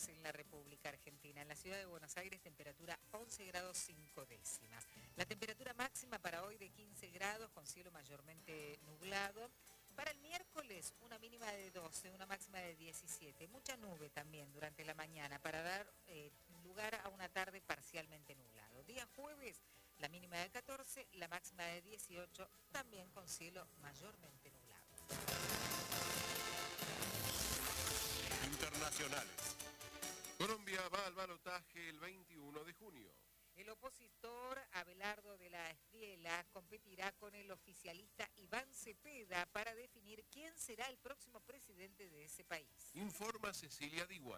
grados en la República Argentina. En la ciudad de Buenos Aires, temperatura 11 grados 5 décimas. La temperatura máxima para hoy de 15 grados, con cielo mayormente nublado. Para el miércoles, una mínima de 12, una máxima de 17. Mucha nube también durante la mañana para dar lugar a una tarde parcialmente nublado. Día jueves, la mínima de 14, la máxima de 18, también con cielo mayormente nublado. Internacionales. Colombia va al balotaje el 21 de junio. El opositor Abelardo de la Espriella competirá con el oficialista Iván Cepeda para definir quién será el próximo presidente de ese país. Informa Cecilia Diwan.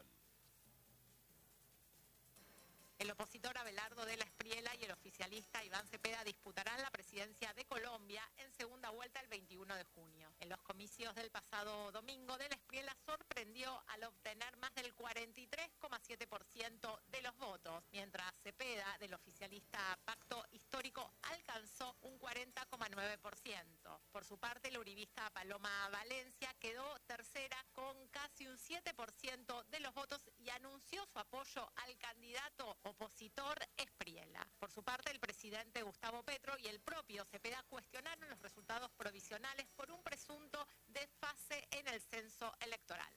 El opositor Abelardo de la Espriella y el oficialista Iván Cepeda disputarán la presidencia de Colombia en segunda vuelta el 21 de junio. En los comicios del pasado domingo, de la Espriella sorprendió al obtener más del 43,7% de los votos, mientras Cepeda, del oficialista Pacto Histórico, alcanzó un 40,9%. Por su parte, la uribista Paloma Valencia quedó tercera con casi un 7% de los votos y anunció su apoyo al candidato opositor Espriella. Por su parte, el presidente Gustavo Petro y el propio Cepeda cuestionaron los resultados provisionales por un presunto desfase en el censo electoral.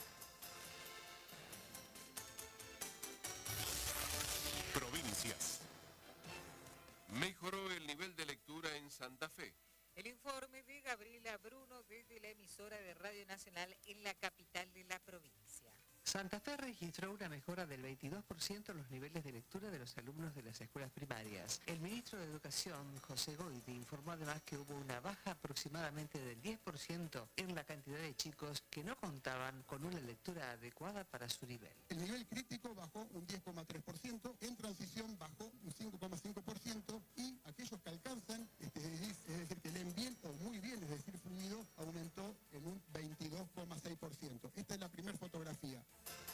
Provincias. Mejoró el nivel de lectura en Santa Fe. El informe de Gabriela Bruno desde la emisora de Radio Nacional en la capital de la provincia. Santa Fe registró una mejora del 22% en los niveles de lectura de los alumnos de las escuelas primarias. El ministro de Educación, José Goiti, informó además que hubo una baja aproximadamente del 10% en la cantidad de chicos que no contaban con una lectura adecuada para su nivel. El nivel crítico bajó un 10,3%, en transición bajó un 5,5% y aquellos que alcanzan, es decir, que leen bien o muy bien, es decir, fluido, aumentó en un 22,6%. Esta es la primera fotografía.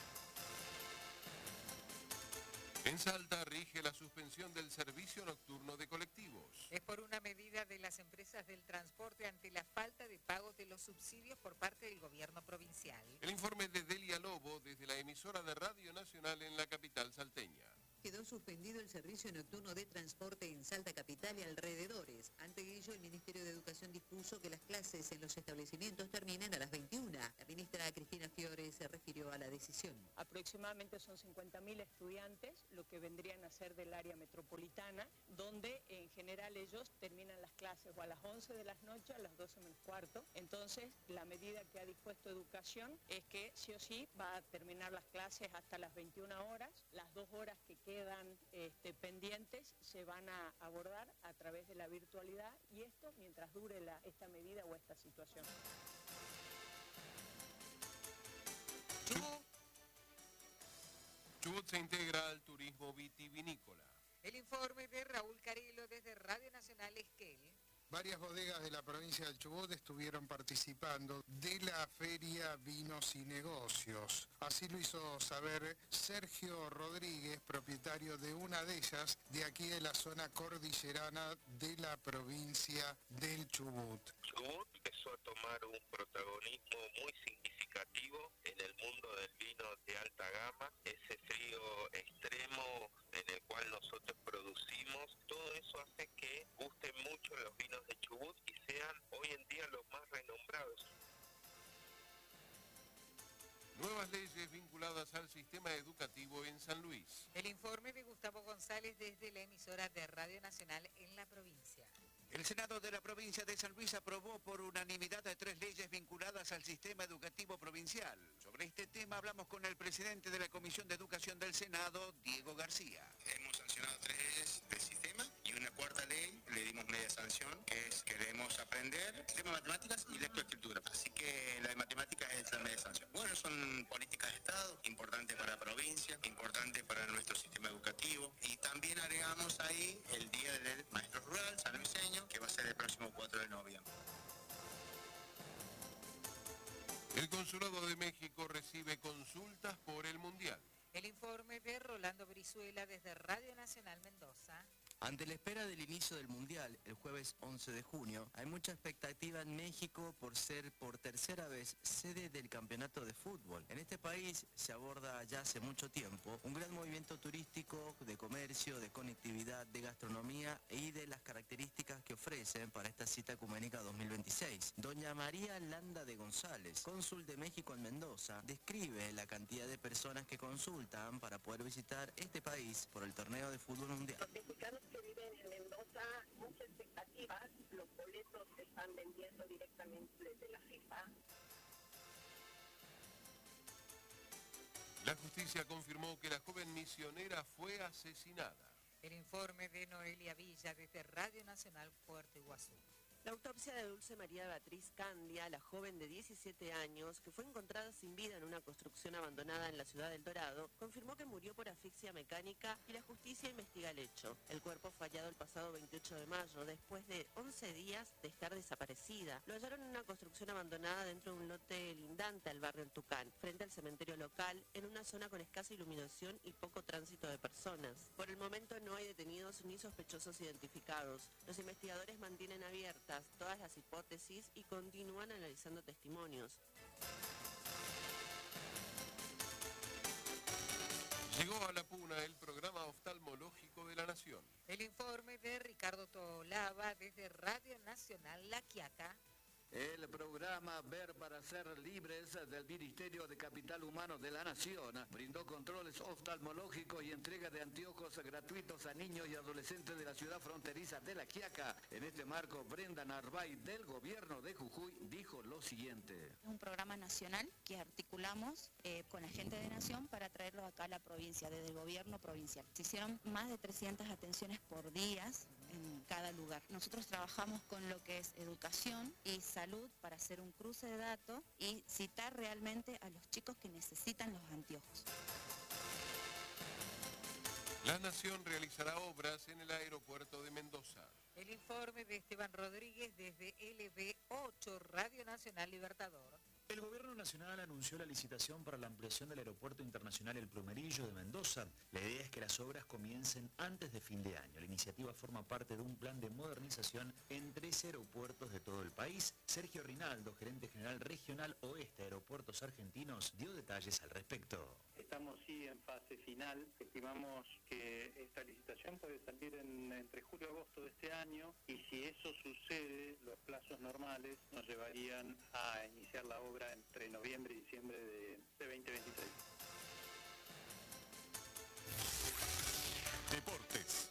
En Salta rige la suspensión del servicio nocturno de colectivos. Es por una medida de las empresas del transporte ante la falta de pago de los subsidios por parte del gobierno provincial. El informe de Delia Lobo desde la emisora de Radio Nacional en la capital salteña. Quedó suspendido el servicio nocturno de transporte en Salta Capital y alrededores. Ante ello, el Ministerio de Educación dispuso que las clases en los establecimientos terminen a las 21. La ministra Cristina Fiore se refirió a la decisión. Aproximadamente son 50.000 estudiantes, lo que vendrían a ser del área metropolitana, donde en general ellos terminan las clases o a las 11 de la noche, a las 12 menos cuarto. Entonces, la medida que ha dispuesto Educación es que sí o sí va a terminar las clases hasta las 21 horas, las 2 horas que quedan pendientes se van a abordar a través de la virtualidad y esto mientras dure esta medida o esta situación. Chubut se integra al turismo vitivinícola. El informe de Raúl Carelo desde Radio Nacional Esquel. Varias bodegas de la provincia del Chubut estuvieron participando de la Feria Vinos y Negocios. Así lo hizo saber Sergio Rodríguez, propietario de una de ellas, de aquí de la zona cordillerana de la provincia del Chubut. Chubut empezó a tomar un protagonismo muy significativo en el mundo del vino de alta gama, ese frío extremo en el cual nosotros producimos, todo eso hace que gusten mucho los vinos de Chubut y sean hoy en día los más renombrados. Nuevas leyes vinculadas al sistema educativo en San Luis. El informe de Gustavo González desde la emisora de Radio Nacional en la provincia. El Senado de la provincia de San Luis aprobó por unanimidad 3 leyes vinculadas al sistema educativo provincial. Sobre este tema hablamos con el presidente de la Comisión de Educación del Senado, Diego García. Hemos sancionado 3 leyes del sistema y una 4ª ley le dimos media sanción, que es queremos aprender el tema de matemáticas y lectoescritura. Así que la de matemáticas es la media sanción. Bueno, son políticas de Estado, importantes para la provincia, importantes para nuestro sistema educativo. Y también agregamos ahí el Día del Maestro Rural sanluiseño, que va a ser el próximo 4 de noviembre. El Consulado de México recibe consultas por el Mundial. El informe de Rolando Brizuela desde Radio Nacional Mendoza. Ante la espera del inicio del Mundial, el jueves 11 de junio, hay mucha expectativa en México por ser por tercera vez sede del campeonato de fútbol. fútbol. En este país se aborda ya hace mucho tiempo un gran movimiento turístico, de comercio, de conectividad, de gastronomía y de las características que ofrecen para esta cita ecuménica 2026. Doña María Landa de González, cónsul de México en Mendoza, describe la cantidad de personas que consultan para poder visitar este país por el torneo de fútbol mundial. Los mexicanos que viven en Mendoza, muchas expectativas, los boletos se están vendiendo directamente desde la FIFA. La justicia confirmó que la joven misionera fue asesinada. El informe de Noelia Villa desde Radio Nacional Puerto Iguazú. La autopsia de Dulce María Beatriz Candia, la joven de 17 años, que fue encontrada sin vida en una construcción abandonada en la ciudad del Dorado, confirmó que murió por asfixia mecánica y la justicia investiga el hecho. El cuerpo fue hallado el pasado 28 de mayo, después de 11 días de estar desaparecida. Lo hallaron en una construcción abandonada dentro de un lote lindante al barrio El Tucán, frente al cementerio local, en una zona con escasa iluminación y poco tránsito de personas. Por el momento no hay detenidos ni sospechosos identificados. Los investigadores mantienen abiertas todas las hipótesis y continúan analizando testimonios. Llegó a La Puna el programa oftalmológico de la Nación. El informe de Ricardo Tolava desde Radio Nacional La Quiaca. El programa Ver para Ser Libres del Ministerio de Capital Humano de la Nación brindó controles oftalmológicos y entrega de anteojos gratuitos a niños y adolescentes de la ciudad fronteriza de La Quiaca. En este marco, Brenda Narváez del gobierno de Jujuy dijo lo siguiente. Es un programa nacional que articulamos con la gente de Nación para traerlo acá a la provincia, desde el gobierno provincial. Se hicieron más de 300 atenciones por día en cada lugar. Nosotros trabajamos con lo que es educación y salud para hacer un cruce de datos y citar realmente a los chicos que necesitan los anteojos. La Nación realizará obras en el aeropuerto de Mendoza. El informe de Esteban Rodríguez desde LB8 Radio Nacional Libertador. El Gobierno Nacional anunció la licitación para la ampliación del Aeropuerto Internacional El Plumerillo de Mendoza. La idea es que las obras comiencen antes de fin de año. La iniciativa forma parte de un plan de modernización en 13 aeropuertos de todo el país. Sergio Rinaldo, gerente general regional Oeste Aeropuertos Argentinos, dio detalles al respecto. Estamos sí en fase final. Estimamos que esta licitación puede salir entre julio y agosto de este año y si eso sucede, los plazos normales nos llevarían a iniciar la obra entre noviembre y diciembre de 2023. Deportes.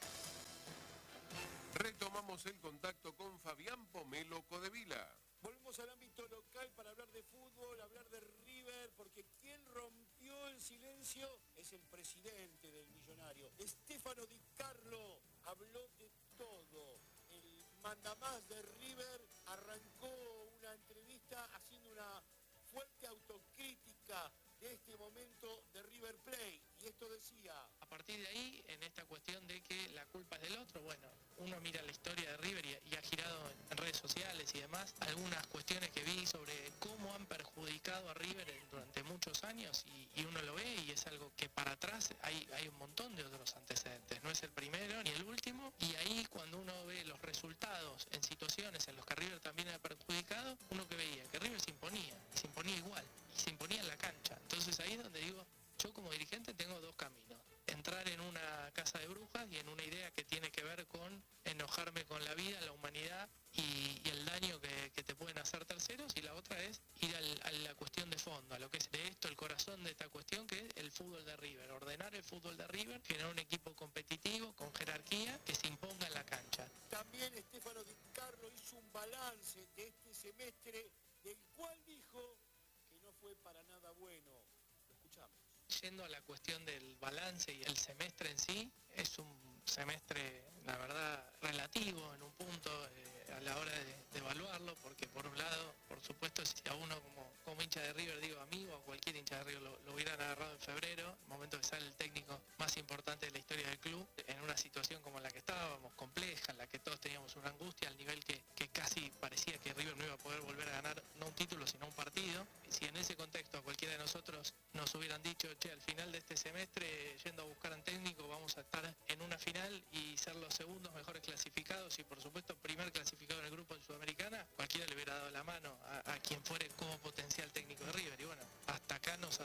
Retomamos el contacto con Fabián Pomelo Codevila. Volvemos al ámbito local para hablar de fútbol, hablar de River, porque quien rompió el silencio es el presidente del Millonario. Stefano Di Carlo habló de todo. El mandamás de River arrancó una entrevista haciendo una fuerte autocrítica de este momento de River Plate, y esto decía. A partir de ahí, en esta cuestión de que la culpa es del otro, bueno, uno mira la historia de River y ha girado en redes sociales y demás algunas cuestiones que vi sobre cómo han perjudicado a River durante muchos años y uno lo ve y es algo que para atrás hay un montón de otros antecedentes, no es el primero ni el último, y ahí cuando uno ve los resultados en situaciones en las que River también ha perjudicado, uno que veía que River se imponía igual, y se imponía en la cancha. Entonces ahí es donde digo, yo como dirigente tengo dos caminos. Entrar en una casa de brujas y en una idea que tiene que ver con enojarme con la vida, la humanidad y el daño que te pueden hacer terceros, y la otra es ir a la cuestión de fondo, a lo que es de esto, el corazón de esta cuestión, que es el fútbol de River. Ordenar el fútbol de River, generar un equipo competitivo, con jerarquía, que se imponga en la cancha. También Stefano Di Carlo hizo un balance de este semestre, del cual dijo que no fue para nada bueno. Lo escuchamos. Yendo a la cuestión del balance y el semestre en sí, es un semestre, la verdad, relativo en un punto a la hora de evaluarlo, porque por un lado, por supuesto, si a uno como hincha de River, digo amigo, a cualquier hincha de River lo hubieran agarrado en febrero, el momento que sale el técnico más importante de la historia del club, en una situación como la que estábamos, compleja, en la que todos teníamos una angustia al nivel que casi parecía que River no iba a poder volver a ganar no un título sino un partido. Si en ese contexto a cualquiera de nosotros nos hubieran dicho, che, al final de este semestre, yendo a buscar a un técnico, vamos a estar en una final y ser los segundos mejores clasificados y por supuesto primer clasificado en el grupo en Sudamericana, cualquiera le hubiera dado la mano a quien fuere como potencial técnico de River. Y bueno, hasta acá nos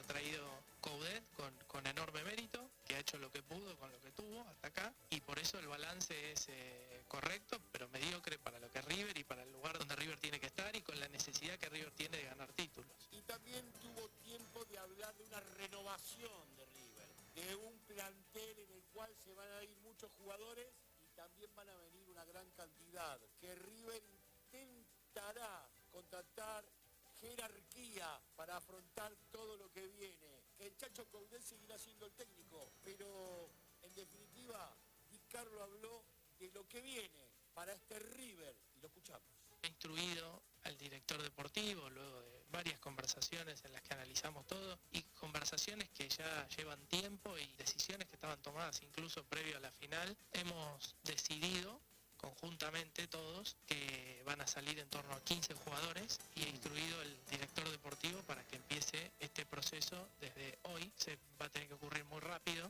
que pudo con lo que tuvo hasta acá, y por eso el balance es correcto, pero mediocre para lo que es River y para el lugar donde River tiene que estar y con la necesidad que River tiene de ganar títulos. Y también tuvo tiempo de hablar de una renovación de River, de un plantel en el cual se van a ir muchos jugadores y también van a venir una gran cantidad, que River intentará contratar jerarquía para afrontar todo lo que viene, que el Chacho Coudet seguirá siendo el técnico, pero en definitiva Di Carlo habló de lo que viene para este River y lo escuchamos. He instruido al director deportivo luego de varias conversaciones en las que analizamos todo y conversaciones que ya llevan tiempo y decisiones que estaban tomadas incluso previo a la final. Hemos decidido conjuntamente todos que van a salir en torno a 15 jugadores y he instruido al director deportivo para que empiece este proceso desde hoy. Se va a tener que ocurrir muy rápido.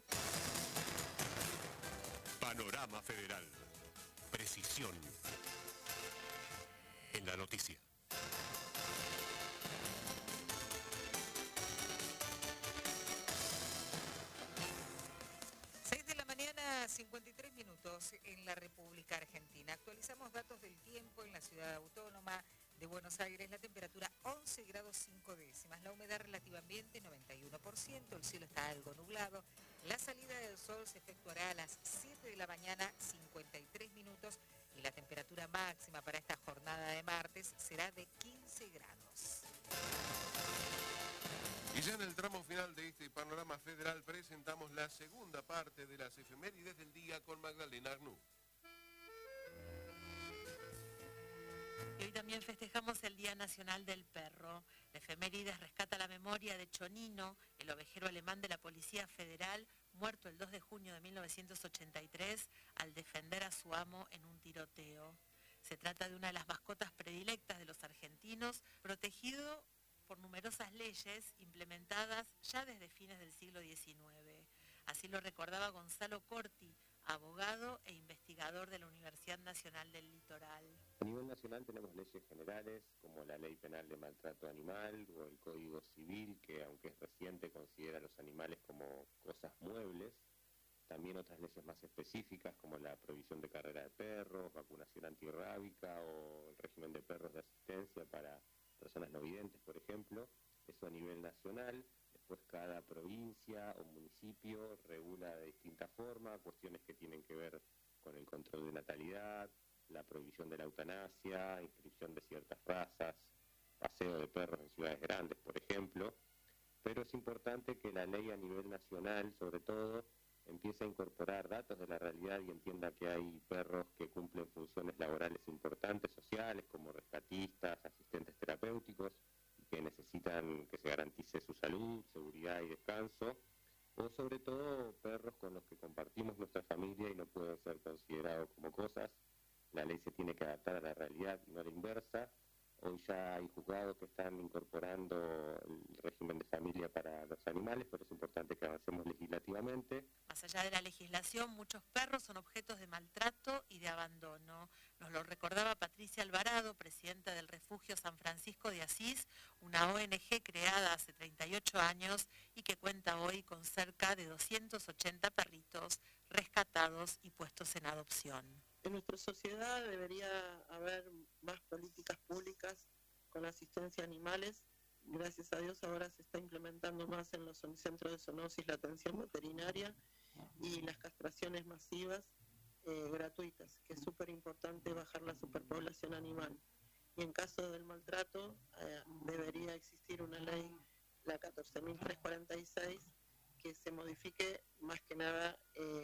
Panorama Federal. Precisión en la noticia. 53 minutos en la República Argentina. Actualizamos datos del tiempo en la ciudad autónoma de Buenos Aires. La temperatura 11 grados 5 décimas. La humedad relativa ambiente 91%. El cielo está algo nublado. La salida del sol se efectuará a las 7 de la mañana 53 minutos. Y la temperatura máxima para esta jornada de martes será de 15 grados. Y ya en el tramo final de este Panorama Federal presentamos la segunda parte de las efemérides del día con Magdalena Arnú. Y hoy también festejamos el Día Nacional del Perro. La efemérides rescata la memoria de Chonino, el ovejero alemán de la Policía Federal, muerto el 2 de junio de 1983 al defender a su amo en un tiroteo. Se trata de una de las mascotas predilectas de los argentinos, protegido por numerosas leyes implementadas ya desde fines del siglo XIX. Así lo recordaba Gonzalo Corti, abogado e investigador de la Universidad Nacional del Litoral. A nivel nacional tenemos leyes generales como la Ley Penal de Maltrato Animal o el Código Civil, que aunque es reciente considera a los animales como cosas muebles. También otras leyes más específicas como la prohibición de carrera de perros, vacunación antirrábica o el régimen de perros de asistencia para personas no videntes, por ejemplo. Eso a nivel nacional. Después cada provincia o municipio regula de distinta forma cuestiones que tienen que ver con el control de natalidad, la prohibición de la eutanasia, inscripción de ciertas razas, paseo de perros en ciudades grandes, por ejemplo. Pero es importante que la ley a nivel nacional, sobre todo, empiece a incorporar datos de la realidad y entienda que hay perros que cumplen funciones laborales importantes, sociales, como rescatistas, asistentes terapéuticos, y que necesitan que se garantice su salud, seguridad y descanso, o sobre todo perros con los que compartimos nuestra familia y no pueden ser considerados como cosas. La ley se tiene que adaptar a la realidad y no a la inversa. Hoy ya hay juzgados que están incorporando el régimen de familia para los animales, pero es importante que avancemos legislativamente. Más allá de la legislación, muchos perros son objetos de maltrato y de abandono. Nos lo recordaba Patricia Alvarado, presidenta del Refugio San Francisco de Asís, una ONG creada hace 38 años y que cuenta hoy con cerca de 280 perritos rescatados y puestos en adopción. En nuestra sociedad debería haber más políticas públicas con asistencia a animales. Gracias a Dios ahora se está implementando más en los centros de zoonosis la atención veterinaria y las castraciones masivas gratuitas, que es súper importante bajar la superpoblación animal. Y en caso del maltrato debería existir una ley, la 14.346, que se modifique más que nada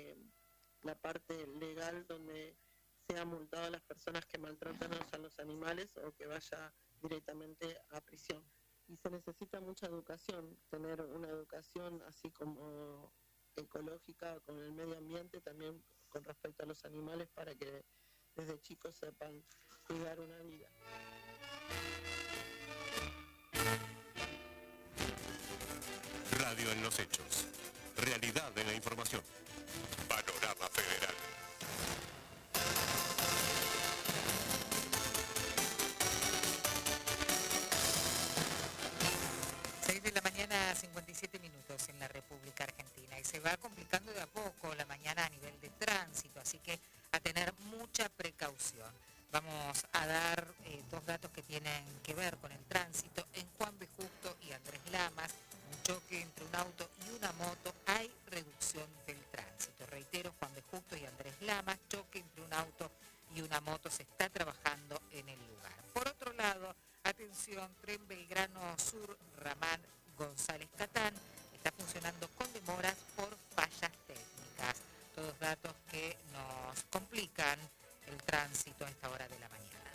la parte legal donde sea multado a las personas que maltratan a los animales o que vaya directamente a prisión. Y se necesita mucha educación, tener una educación así como ecológica con el medio ambiente, también con respecto a los animales, para que desde chicos sepan cuidar una vida. Radio en los hechos. Realidad en la información. Panorama Federal. De la mañana, 57 minutos en la República Argentina. Y se va va complicando de a poco la mañana a nivel de tránsito, así que a tener mucha precaución. Vamos a dar dos datos que tienen que ver con el tránsito. En Juan B. Justo y Andrés Lamas, un choque entre un auto y una moto, hay reducción del tránsito. Reitero, Juan B. Justo y Andrés Lamas, choque entre un auto y una moto, se está trabajando en el lugar. Por otro lado, atención, tren Belgrano Sur, Ramán González Catán, está funcionando con demoras por fallas técnicas. Todos datos que nos complican el tránsito a esta hora de la mañana.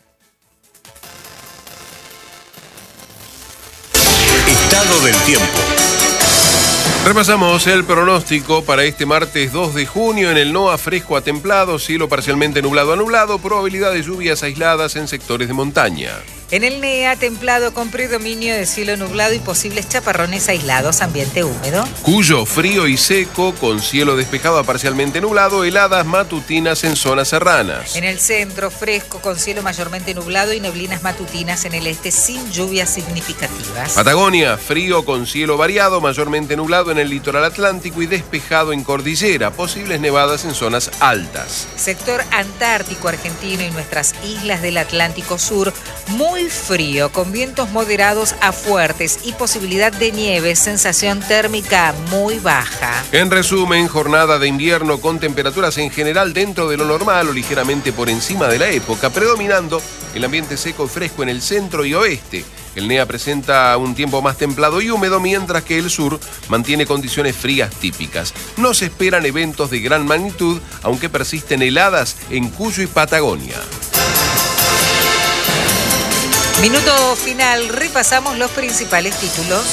Estado del tiempo. Repasamos el pronóstico para este martes 2 de junio. En el NOA, fresco a templado, cielo parcialmente nublado a nublado, probabilidad de lluvias aisladas en sectores de montaña. En el NEA, templado con predominio de cielo nublado y posibles chaparrones aislados, ambiente húmedo. Cuyo, frío y seco, con cielo despejado a parcialmente nublado, heladas matutinas en zonas serranas. En el centro, fresco con cielo mayormente nublado y neblinas matutinas en el este sin lluvias significativas. Patagonia, frío con cielo variado, mayormente nublado en el litoral atlántico y despejado en cordillera, posibles nevadas en zonas altas. Sector antártico argentino y nuestras islas del Atlántico Sur, muy frío, con vientos moderados a fuertes y posibilidad de nieve, sensación térmica muy baja. En resumen, jornada de invierno con temperaturas en general dentro de lo normal o ligeramente por encima de la época, predominando el ambiente seco y fresco en el centro y oeste. El NEA presenta un tiempo más templado y húmedo, mientras que el sur mantiene condiciones frías típicas. No se esperan eventos de gran magnitud, aunque persisten heladas en Cuyo y Patagonia. Minuto final, repasamos los principales títulos.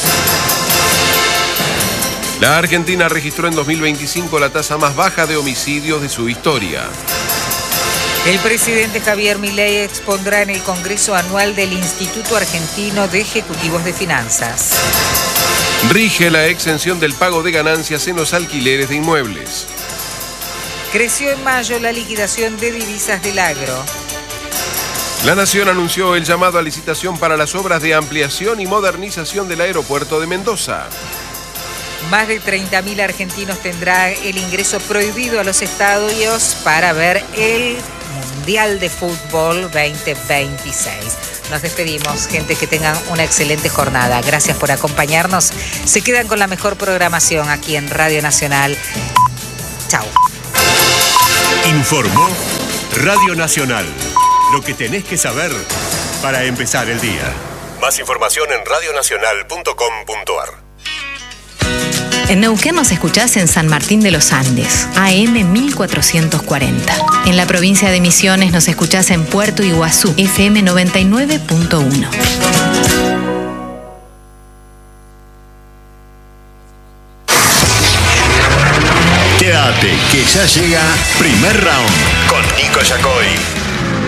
La Argentina registró en 2025 la tasa más baja de homicidios de su historia. El presidente Javier Milei expondrá en el Congreso Anual del Instituto Argentino de Ejecutivos de Finanzas. Rige la exención del pago de ganancias en los alquileres de inmuebles. Creció en mayo la liquidación de divisas del agro. La Nación anunció el llamado a licitación para las obras de ampliación y modernización del aeropuerto de Mendoza. Más de 30.000 argentinos tendrá el ingreso prohibido a los estadios para ver el Mundial de Fútbol 2026. Nos despedimos, gente, que tengan una excelente jornada. Gracias por acompañarnos. Se quedan con la mejor programación aquí en Radio Nacional. Chau. Informó Radio Nacional. Lo que tenés que saber para empezar el día. Más información en radionacional.com.ar. En Neuquén nos escuchás en San Martín de los Andes, AM 1440. En la provincia de Misiones nos escuchás en Puerto Iguazú, FM 99.1. Quédate, que ya llega Primer Round con Nico Yacoy.